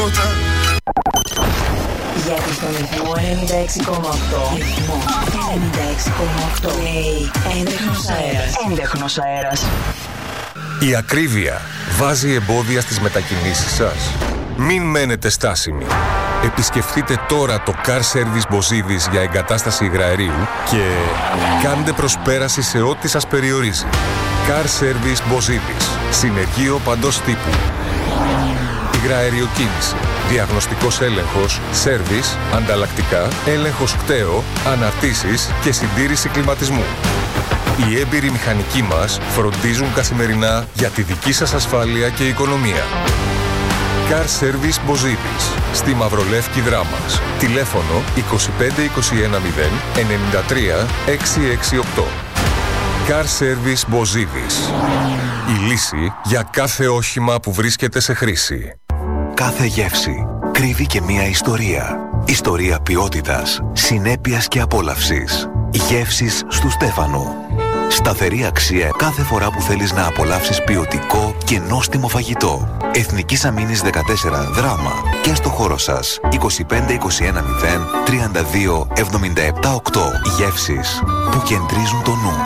Γιατί στον ρυθμό 96,8. Ρυθμό 96,8. Λέει έντεχνος αέρας. Η ακρίβεια βάζει εμπόδια στις μετακινήσεις σας. Μην μένετε στάσιμοι. Επισκεφτείτε τώρα το Car Service Bozides για εγκατάσταση υγραερίου και κάντε προσπέραση σε ό,τι σας περιορίζει. Car Service Bozides. Συνεργείο παντός τύπου. Υγραεριοκίνηση. Διαγνωστικός έλεγχος, σέρβις, ανταλλακτικά, έλεγχος κταίο, αναρτήσεις και συντήρηση κλιματισμού. Οι έμπειροι μηχανικοί μας φροντίζουν καθημερινά για τη δική σας ασφάλεια και οικονομία. Car Service Bozides, στη Μαυρολεύκη Δράμας. Τηλέφωνο 25 21 0 93 668. Car Service Bozides. Η λύση για κάθε όχημα που βρίσκεται σε χρήση. Κάθε γεύση κρύβει και μία ιστορία. Ιστορία ποιότητας, συνέπειας και απόλαυσης. Γεύσεις στου Στέφανου. Σταθερή αξία κάθε φορά που θέλεις να απολαύσεις ποιοτικό και νόστιμο φαγητό. Εθνικής Αμήνης 14 Δράμα και στο χώρο σας 25 21 0 32 77 8. Γεύσεις που κεντρίζουν το νου.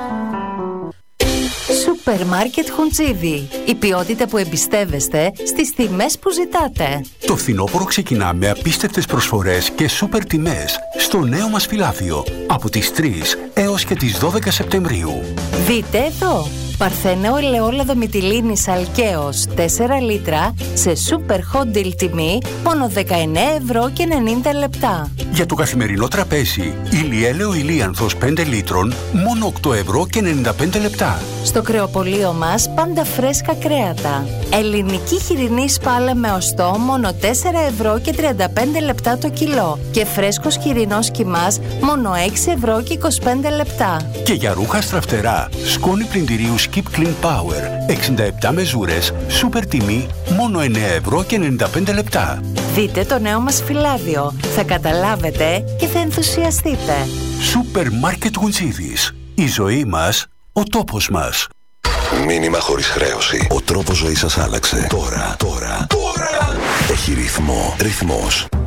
Σούπερ Μάρκετ Χουντζίδι. Η ποιότητα που εμπιστεύεστε στις τιμές που ζητάτε. Το φθινόπωρο ξεκινά με απίστευτες προσφορές και σούπερ τιμές στο νέο μας φυλάδιο από τις 3 έως και τις 12 Σεπτεμβρίου. Δείτε εδώ. Παρθένεο ελαιόλαδο μυτιλίνης αλκαίος 4 λίτρα σε σούπερ hot deal τιμή μόνο 19,90 €. Για το καθημερινό τραπέζι, ηλιέλαιο ηλίανθος 5 λίτρων μόνο 8,95 €. Στο κρεοπωλείο μας πάντα φρέσκα κρέατα. Ελληνική χοιρινή σπάλα με οστό μόνο 4,35 € το κιλό και φρέσκος χοιρινός κιμάς μόνο 6,25 €. Και για ρούχα στραφτερά, σκόνη πλυντηρίου Skip Clean Power 67 μεζούρες, σούπερ τιμή μόνο 9,95 €. Δείτε το νέο μας φυλάδιο. Θα καταλάβετε και θα ενθουσιαστείτε. Σούπερ Μάρκετ Χουντζίδις. Η ζωή μας, ο τόπος μας. Μήνυμα χωρίς χρέωση. Ο τρόπος ζωής σας άλλαξε. Τώρα. Έχει ρυθμό. Ρυθμός.